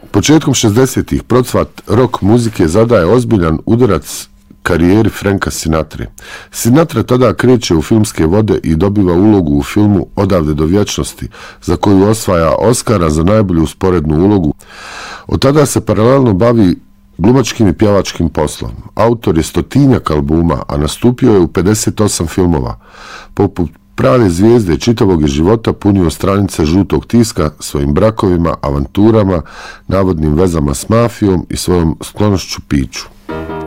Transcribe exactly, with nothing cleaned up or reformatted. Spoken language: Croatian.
Početkom šezdesetih procvat rock muzike zadaje ozbiljan udarac karijeri Franka Sinatre. Sinatra tada kreće u filmske vode i dobiva ulogu u filmu Odavde do vječnosti, za koju osvaja Oscara za najbolju sporednu ulogu. Od tada se paralelno bavi glumačkim i pjevačkim poslom. Autor je stotinjak albuma, a nastupio je u pedeset osam filmova. Poput prave zvijezde čitavog je života punio stranice žutog tiska svojim brakovima, avanturama, navodnim vezama s mafijom i svojom sklonošću piću.